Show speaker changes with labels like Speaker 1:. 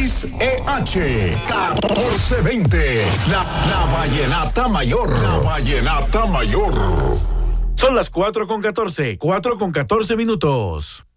Speaker 1: XEH 1420. La Vallenata Mayor. La Vallenata Mayor.
Speaker 2: Son las 4:14 minutos.